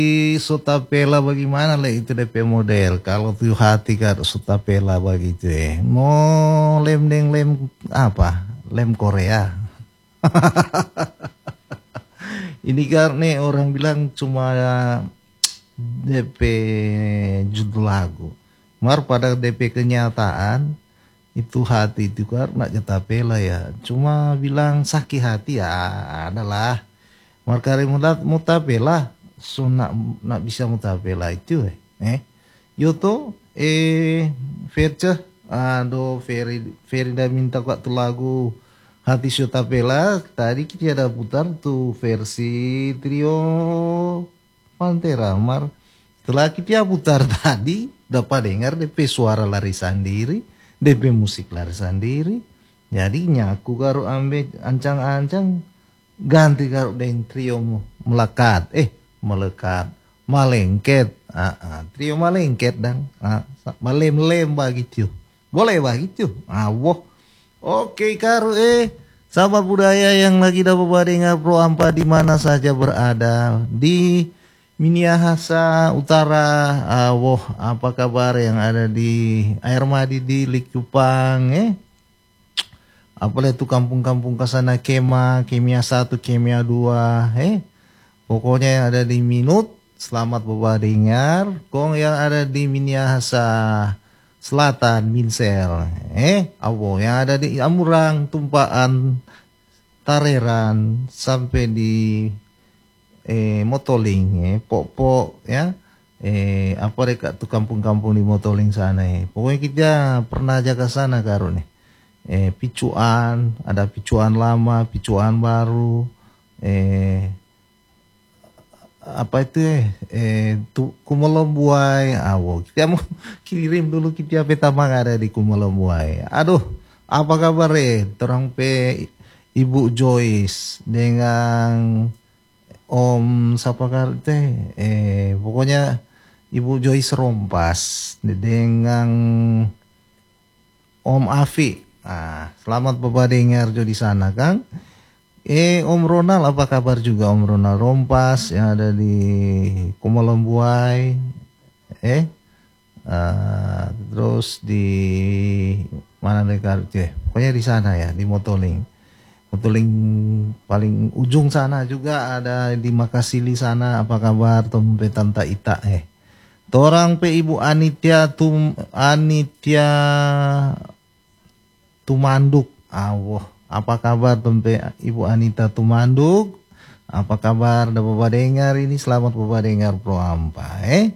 Sotapela bagaimana lah itu DP model. Kalau tuh hati kan Sotapela begitu mau lem deng lem apa? Lem Korea. Ini karena orang bilang cuma DP judul lagu. Mar pada DP kenyataan itu hati itu karena Jatapela ya. Cuma bilang sakit hati ya adalah. Mar kare mutapela so nak bisa mutapela itu yo to Verce aduh Ferida minta kok tuh lagu Hati Sutapela tadi kita ada putar tuh versi trio Pantera Mar setelah kita putar tadi dapat dengar DP suara lari sendiri DP musik lari sendiri jadinya aku karo ambil ancang-ancang ganti karo den trio melekat melekat malengket trio malengket dan malem-lem begitu boleh begitu wah oke karo sahabat budaya yang lagi dapat dengar Pro Ampa di mana saja berada di Minahasa Utara wah apa kabar yang ada di Air Madi di Likupang apalagi itu kampung-kampung kesana Kemia 1, Kemia 2 pokoknya yang ada di Minut selamat bapak dengar kong yang ada di Minahasa Selatan Minsel awo yang ada di Amurang Tumpaan Tareran sampai di Motoling Pok ya apa dekat tuh kampung-kampung di Motoling sana pokoknya kita pernah aja ke sana karo nih picuan ada picuan lama picuan baru apa itu tuh Kumalombuai awo kita mau kirim dulu kita peta ada di Kumalombuai aduh apa kabar terang pe Ibu Joyce dengan Om siapa teh pokoknya Ibu Joyce Rompas dengan Om Afi selamat bapak dengar jo di sana Kang Om Ronald apa kabar juga Om Ronald Rompas yang ada di Kumalombuai terus di mana mereka pokoknya di sana ya di Motoling paling ujung sana juga ada di Makasili sana apa kabar Tompe Tanta Ita torang pe Ibu Anitia Tumanduk apa kabar Tompe Ibu Anita Tumanduk apa kabar dah bapak dengar ini selamat bapak dengar Pro Ampa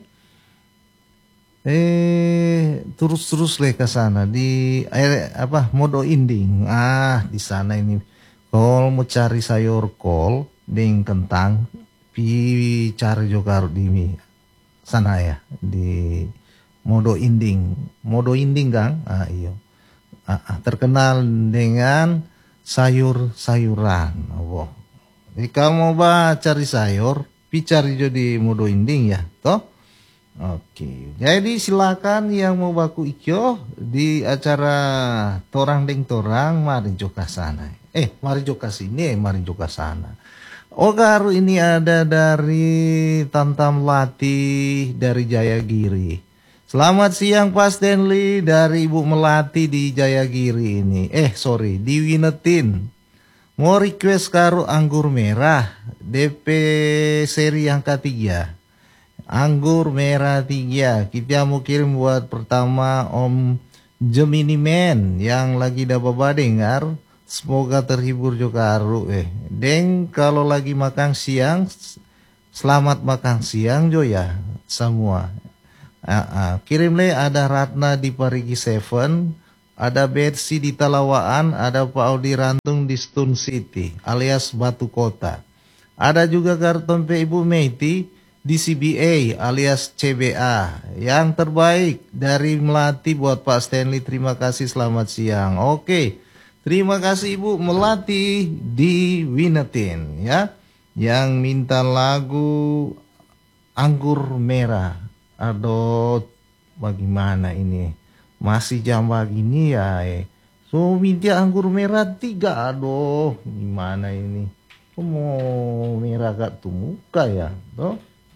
terus le ke sana di Modo Inding di sana ini kalau mau cari sayur kol ding kentang pi cari juga di sana ya di Modo Inding Kang iya terkenal dengan sayur-sayuran jadi kalau mau cari sayur pi cari di Modo Inding ya toh. Oke, jadi silakan yang mau baku ikyo di acara Torang Deng Torang, mari joka sana. Mari joka sini, mari joka sana. Garu ini ada dari Tantam Melati dari Jayagiri. Selamat siang Pak Stanley dari Ibu Melati di Jayagiri ini. Di Winetin. Mau request karo anggur merah DP seri yang ketiga. Anggur merah 3 kita mau kirim buat pertama Om Gemini Man yang lagi dapat dengar semoga terhibur juga deng kalau lagi makan siang selamat makan siang jo ya semua kirim le ada Ratna di Parigi 7 ada Betsy di Talawaan ada Pak Audi Rantung di Stone City alias Batu Kota ada juga karton pe Ibu Meiti di CBA alias CBA yang terbaik dari Melati buat Pak Stanley terima kasih selamat siang terima kasih Ibu Melati di Winetin ya yang minta lagu anggur merah aduh bagaimana ini masih jam begini ya so minta anggur merah 3 aduh gimana ini mau merah gak tuh muka ya toh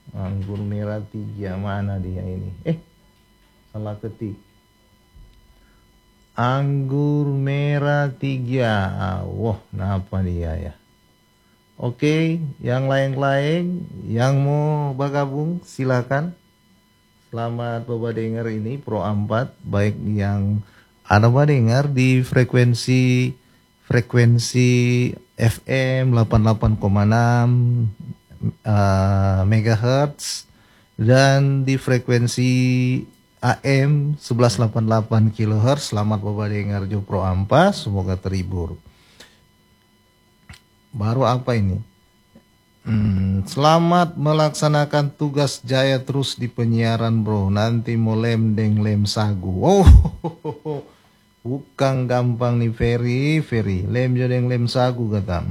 Anggur merah 3 mana dia ini? Salah ketik. Anggur merah 3. Wah, kenapa dia ya? Oke, yang lain-lain yang mau bergabung silakan. Selamat Bapak dengar ini Pro 4, baik yang ada Bapak dengar di frekuensi FM 88,6 megahertz dan di frekuensi AM 1188 kilohertz. Selamat Bapak dengar Jo Pro 4, semoga terhibur. Baru apa ini? Selamat melaksanakan tugas jaya terus di penyiaran bro. Nanti mau lem deng lem sagu. Oh, bukan gampang nih Ferry. Lem jodeng lem sagu kata.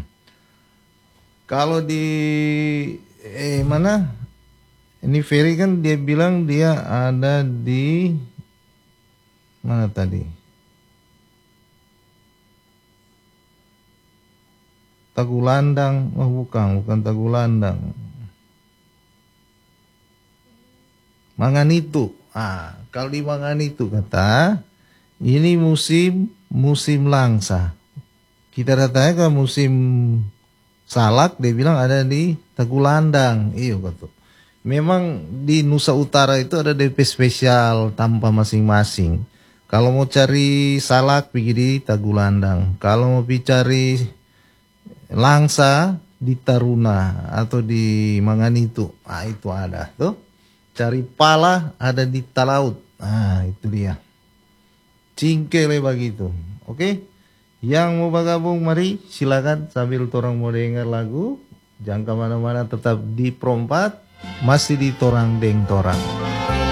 Kalau di mana? Ini Ferry kan dia bilang dia ada di mana tadi? Tagulandang, bukan Tagulandang. Manganitu. Kalau di Manganitu kata, ini musim langsa. Kita datanya ke musim salak, dia bilang ada di Tagulandang. Iya kata. Memang di Nusa Utara itu ada DP spesial tanpa masing-masing. Kalau mau cari salak pergi di Tagulandang. Kalau mau cari langsa di Taruna atau di Manganitu, itu ada tuh. Cari pala ada di Talaut, itu dia. Cingkele begitu. Oke, yang mau bergabung mari silakan sambil torang mau dengar lagu. Jangan kemana-mana, tetap di Pro 4, masih di Torang Deng Torang.